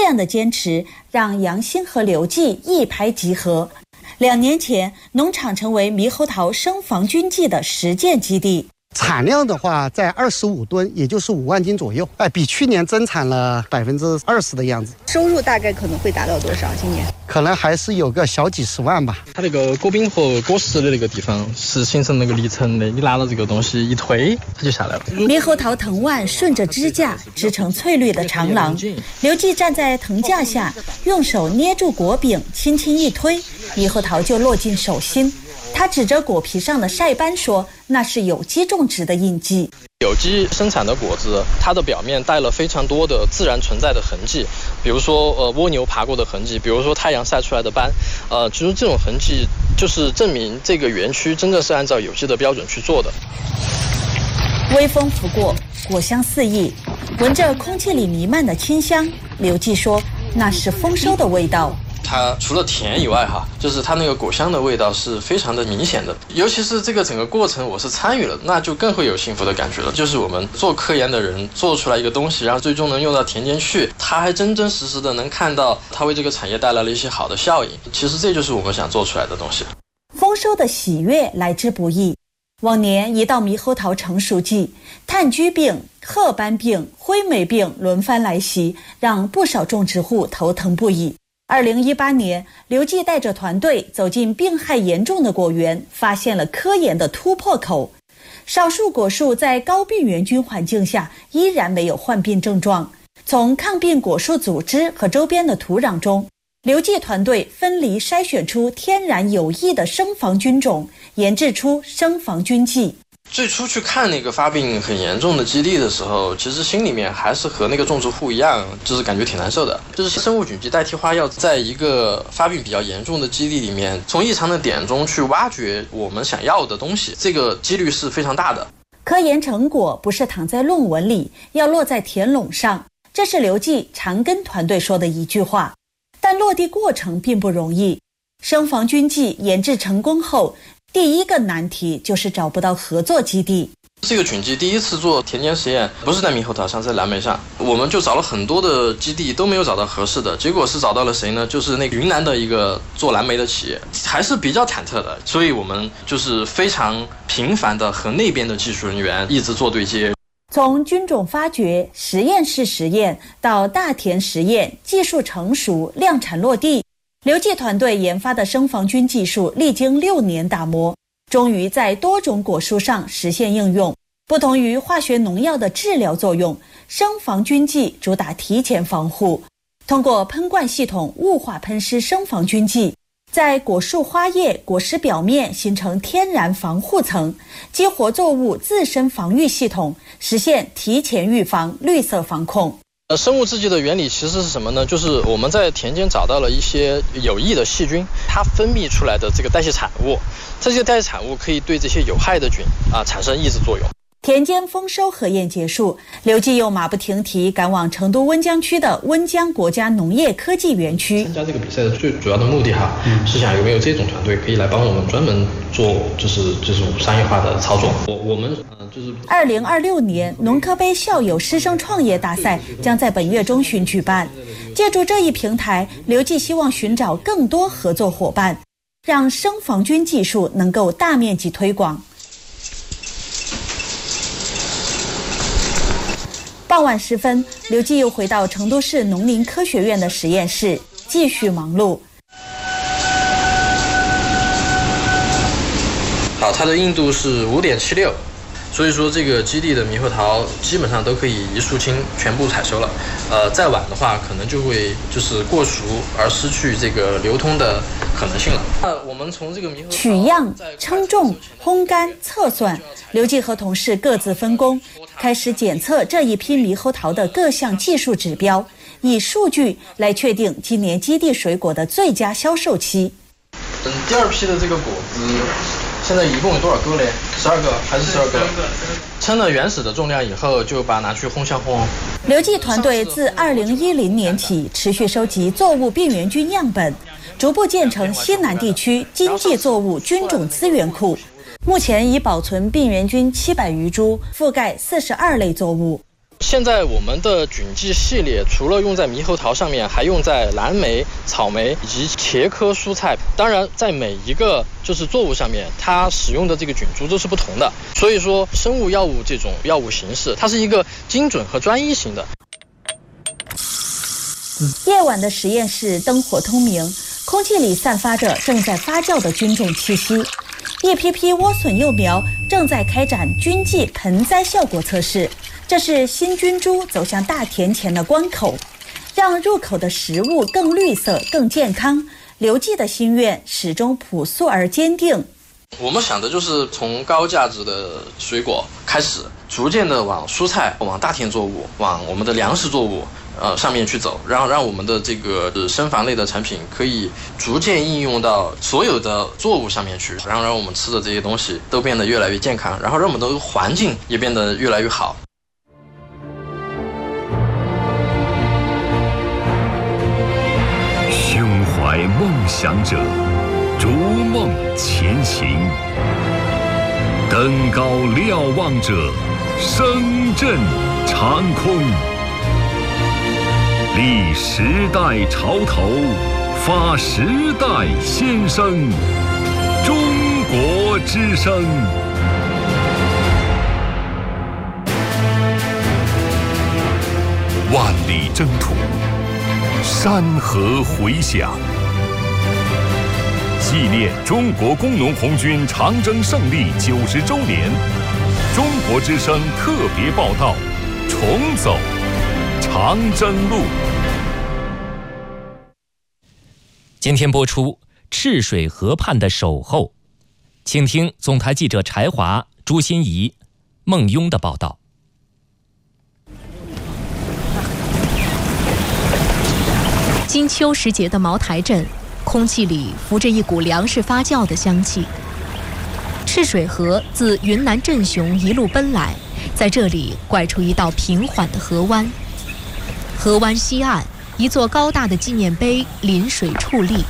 样的坚持让杨兴和刘季一拍即合。2年前，农场成为猕猴桃生防菌剂的实践基地。 产量的话，在25吨，也就是5万斤左右，比去年增产了20%的样子。 收入大概可能会达到多少？今年可能还是有个小几十万吧。 它那个果柄和果实的那个地方是形成那个离层的，你拿了这个东西一推，它就下来了。 猕猴桃藤蔓顺着支架织成翠绿的长廊，刘季站在藤架下，用手捏住果柄，轻轻一推，猕猴桃就落进手心。他指着果皮上的晒斑说，那是有机种植的印记。 有机生产的果子，它的表面带了非常多的自然存在的痕迹，比如说蜗牛爬过的痕迹，比如说太阳晒出来的斑，其实这种痕迹就是证明这个园区真正是按照有机的标准去做的。 微风拂过，果香四溢，闻着空气里弥漫的清香，刘季说那是丰收的味道。 它除了甜以外就是它那个果香的味道是非常的明显的，尤其是这个整个过程我是参与了，那就更会有幸福的感觉了。就是我们做科研的人做出来一个东西，然后最终能用到田间去，他还真真实实的能看到它为这个产业带来了一些好的效应。其实这就是我们想做出来的东西。 丰收的喜悦来之不易。往年一到猕猴桃成熟季，炭疽病、褐斑病、灰霉病轮番来袭，让不少种植户头疼不已。2018年，刘季带着团队走进病害严重的果园，发现了科研的突破口。少数果树在高病原菌环境下依然没有患病症状。从抗病果树组织和周边的土壤中，刘季团队分离筛选出天然有益的生防菌种，研制出生防菌剂。 最初去看那个发病很严重的基地的时候，其实心里面还是和那个种植户一样，就是感觉挺难受的。就是生物菌剂代替花药，在一个发病比较严重的基地里面，从异常的点中去挖掘我们想要的东西，这个几率是非常大的。 科研成果不是躺在论文里，要落在田垄上，这是刘季常跟团队说的一句话。但落地过程并不容易。生防菌剂研制成功后，第一个难题就是找不到合作基地。 这个菌剂第一次做田间实验，不是在猕猴桃上，在蓝莓上，我们就找了很多的基地，都没有找到合适的。结果是找到了谁呢？就是那个云南的一个做蓝莓的企业，还是比较忐忑的。所以我们就是非常频繁的和那边的技术人员一直做对接。 从菌种发掘、实验室实验到大田实验，技术成熟、量产落地，刘季团队研发的生防菌技术历经6年打磨，终于在多种果树上实现应用。不同于化学农药的治疗作用，生防菌剂主打提前防护。通过喷灌系统雾化喷施生防菌剂，在果树花叶、果实表面形成天然防护层，激活作物自身防御系统，实现提前预防、绿色防控。 生物制剂的原理其实是什么呢？就是我们在田间找到了一些有益的细菌，它分泌出来的这个代谢产物，这些代谢产物可以对这些有害的菌产生抑制作用。 田间丰收核验结束，刘季又马不停蹄赶往成都温江区的温江国家农业科技园区。 参加这个比赛的最主要的目的是想有没有这种团队可以来帮我们专门做就是商业化的操作。我们就是 2026年农科杯校友师生创业大赛将在本月中旬举办。借助这一平台，刘季希望寻找更多合作伙伴，让生防菌技术能够大面积推广。傍晚时分，刘季又回到成都市农林科学院的实验室，继续忙碌。 好，它的硬度是5.76，所以说这个基地的猕猴桃基本上都可以一树青全部采收了。再晚的话，可能就会就是过熟而失去这个流通的可能性了。我们从这个猕猴桃取样、称重、烘干、测算，刘季和同事各自分工，开始检测这一批猕猴桃的各项技术指标，以数据来确定今年基地水果的最佳销售期。 第二批的这个果子现在一共有多少个嘞？12个还是12个？称了原始的重量以后，就把它拿去烘箱烘。 刘季团队自2010年起持续收集作物病原菌样本，逐步建成西南地区经济作物菌种资源库。目前已保存病原菌700余株，覆盖42类作物。 现在我们的菌剂系列除了用在猕猴桃上面，还用在蓝莓、草莓以及茄科蔬菜。当然，在每一个就是作物上面，它使用的这个菌株都是不同的。所以说，生物药物这种药物形式，它是一个精准和专一型的。 夜晚的实验室灯火通明，空气里散发着正在发酵的菌种气息。一批批莴笋幼苗正在开展菌剂盆栽效果测试，这是新菌株走向大田前的关口，让入口的食物更绿色、更健康。刘记的心愿始终朴素而坚定。 我们想的就是从高价值的水果开始，逐渐的往蔬菜、往大田作物、往我们的粮食作物上面去走，让我们的这个生防类的产品可以逐渐应用到所有的作物上面去，然后让我们吃的这些东西都变得越来越健康，然后让我们的环境也变得越来越好。 胸怀梦想者，逐梦前行，登高瞭望者，声震长空。立时代潮头，发时代先声，中国之声。万里征途，山河回响。纪念中国工农红军长征胜利90周年，中国之声特别报道：重走长征路。 今天播出赤水河畔的守候，请听总台记者柴华、朱欣怡、孟庸的报道。 金秋时节的茅台镇，空气里浮着一股粮食发酵的香气。赤水河自云南镇雄一路奔来，在这里拐出一道平缓的河湾。河湾西岸，一座高大的纪念碑临水矗立。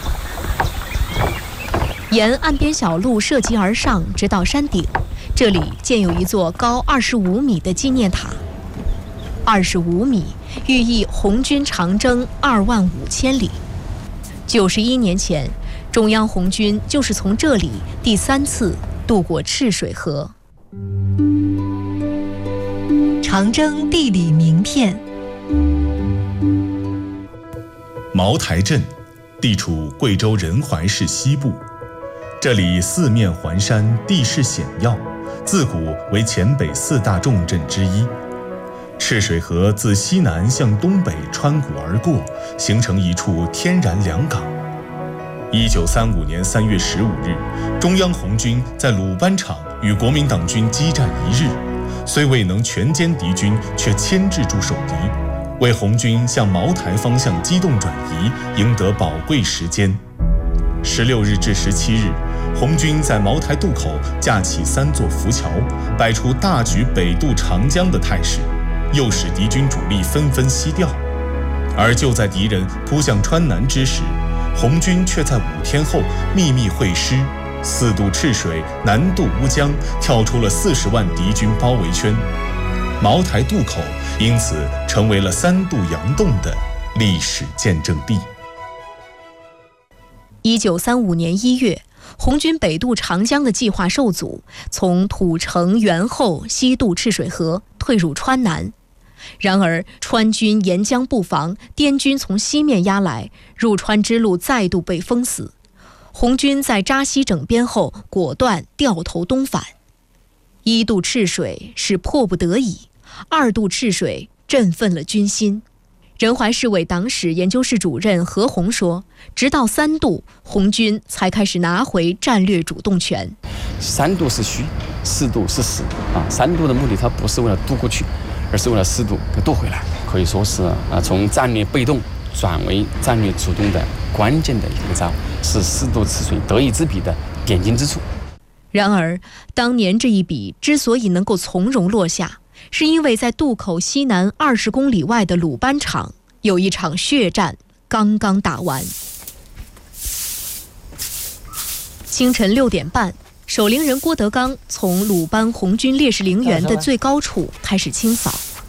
沿岸边小路涉级而上，直到山顶，这里建有一座高25米的纪念塔。25米，寓意红军长征25000里。91年前，中央红军就是从这里第3次渡过赤水河。 长征地理名片。 茅台镇地处贵州仁怀市西部，这里四面环山，地势险要，自古为黔北4大重镇之一。赤水河自西南向东北穿谷而过，形成一处天然良港。1935年3月15日，中央红军在鲁班场与国民党军激战1日，虽未能全歼敌军，却牵制住守敌，为红军向茅台方向机动转移赢得宝贵时间。16日至17日，红军在茅台渡口架起3座浮桥，摆出大举北渡长江的态势，诱使敌军主力纷纷西调。而就在敌人扑向川南之时，红军却在5天后秘密会师，4渡赤水，南渡乌江，跳出了40万敌军包围圈。茅台渡口因此成为了3渡洋洞的历史见证地。 1935年1月，红军北渡长江的计划受阻，从土城、元后西渡赤水河，退入川南。然而川军沿江布防，滇军从西面压来，入川之路再度被封死。红军在扎西整编后，果断掉头东返。1渡赤水是迫不得已，2渡赤水振奋了军心。仁怀市委党史研究室主任何鸿说，直到3渡，红军才开始拿回战略主动权。 3渡是虚，4渡是实3渡的目的，它不是为了渡过去，而是为了4渡给渡回来，可以说是从战略被动转为战略主动的关键的一个招，是4渡赤水得一之笔的点睛之处。 然而，当年这一笔之所以能够从容落下，是因为在渡口西南20公里外的鲁班场，有一场血战刚刚打完。清晨6点半，守陵人郭德纲从鲁班红军烈士陵园的最高处开始清扫。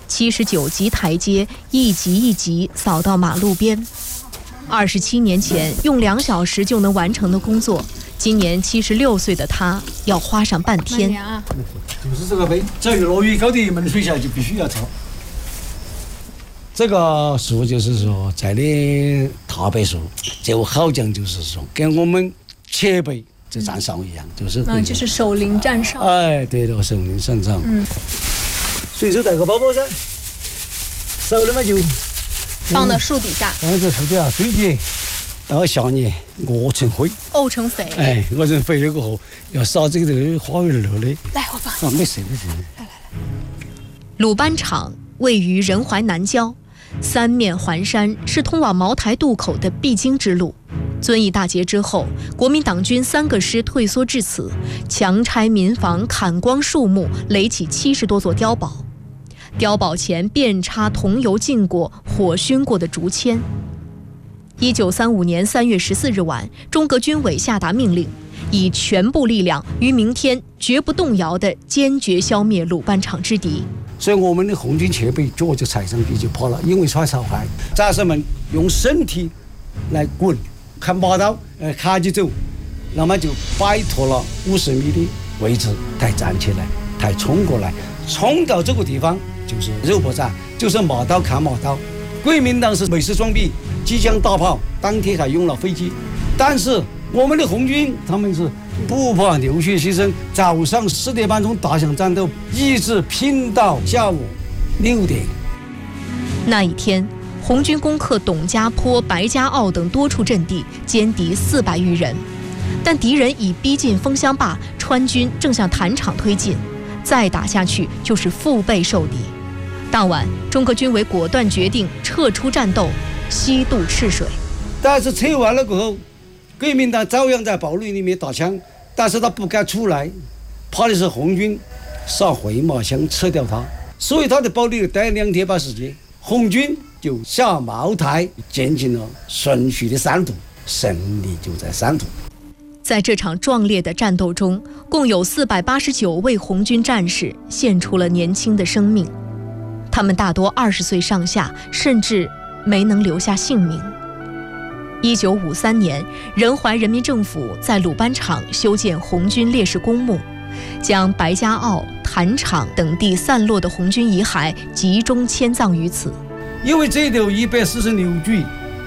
79级台阶一级一级扫到马路边。27年前用2小时就能完成的工作，今年76岁的他要花上半天。 就是这个杯，只要落雨高的门水下就必须要抄。这个树就是说栽的大柏树，这个好讲就是说跟我们前辈这站哨一样， 就是守灵站哨。 哎，对了，守灵站哨。随手带个包包噻，熟了嘛就放到树底下。 放在树底下，水底到下年沤成灰， 沤成肥。 沤成肥了过后，要撒这个花园乐的。 来，我帮。 没事。来。 鲁班场位于仁怀南郊。三面环山，是通往茅台渡口的必经之路。遵义大捷之后，国民党军3个师退缩至此，强拆民房，砍光树木，垒起70多座碉堡。碉堡前遍插桐油浸过、火熏过的竹签。1935年3月14日晚，中革军委下达命令，以全部力量于明天绝不动摇地坚决消灭鲁班场之敌。 所以我们的红军前辈脚就踩上去就跑了，因为穿草鞋，战士们用身体来滚，看马刀，卡起走，那么就摆脱了50米的位置，才站起来，才冲过来，冲到这个地方就是肉搏战，就是马刀砍马刀。国民党是美式装备，机枪大炮，当天还用了飞机，但是我们的红军他们是不怕流血牺牲，早上4点半钟打响战斗，一直拼到下午6点。 那一天，红军攻克董家坡、白家坳等多处阵地，歼敌400余人。但敌人已逼近枫香坝，川军正向坛场推进，再打下去就是腹背受敌。当晚，中革军委果断决定撤出战斗，西渡赤水。 但是撤完了过后，国民党照样在堡垒里面打枪，但是他不敢出来，怕的是红军撒回马枪撤掉他，所以他的堡垒待2天半时间，红军就下茅台，进行了顺序的3渡，胜利就在3渡。 在这场壮烈的战斗中，共有489位红军战士献出了年轻的生命，他们大多20岁上下，甚至没能留下性命。1953年，仁怀人民政府在鲁班场修建红军烈士公墓，将白家坳、坛场等地散落的红军遗骸集中迁葬于此。 因为这里有146具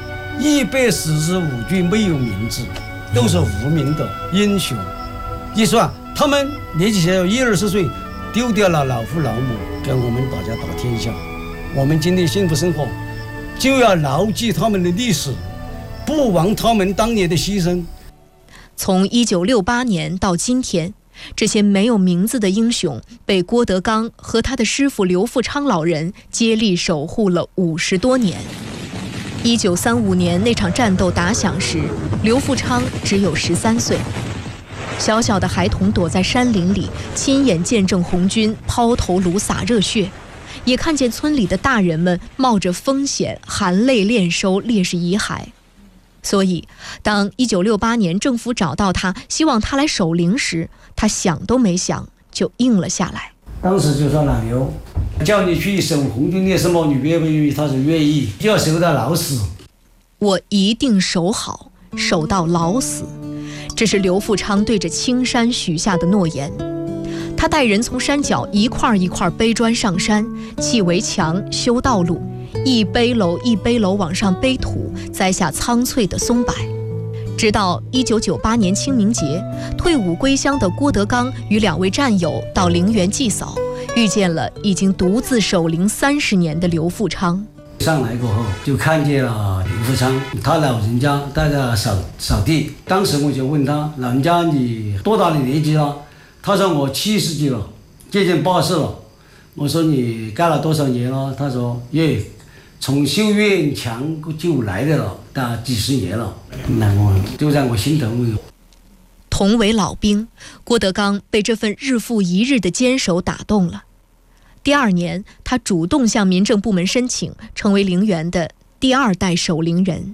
，145具没有名字，都是无名的英雄。一算，他们年纪小20岁，丢掉了老父老母，跟我们大家打天下。我们今天幸福生活，就要牢记他们的历史，不忘他们当年的牺牲。 从1968年到今天，这些没有名字的英雄被郭德纲和他的师傅刘富昌老人接力守护了50多年。1935年那场战斗打响时，刘富昌只有13岁。小小的孩童躲在山林里，亲眼见证红军抛头颅洒热血，也看见村里的大人们冒着风险含泪敛收烈士遗骸。所以当1968年政府找到他，希望他来守灵时，他想都没想就应了下来。 当时就说老刘，叫你去守红军烈士墓，你愿不愿意？他说愿意，就要守到老死。 我一定守好，守到老死。这是刘富昌对着青山许下的诺言。他带人从山脚一块一块背砖上山，砌围墙，修道路，一背篓一背篓往上背土，栽下苍翠的松柏。直到1998年清明节，退伍归乡的郭德纲与2位战友到陵园祭扫，遇见了已经独自守灵30年的刘富昌。 上来过后就看见了刘富昌，他老人家在那扫地。当时我就问他，老人家你多大的年纪了？他说我70几了，接近80了。我说你干了多少年了？他说从修院墙就来的了，大几10年了。那我就在我心头。 同为老兵，郭德纲被这份日复一日的坚守打动了。第2年，他主动向民政部门申请，成为陵园的第2代守陵人。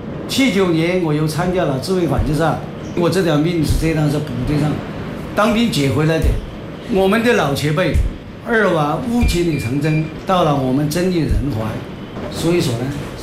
79年，我又参加了自卫反击战。我这条命是这样，是部队上当兵捡回来的。我们的老前辈 2万5千的长征到了我们真的人怀，所以说呢，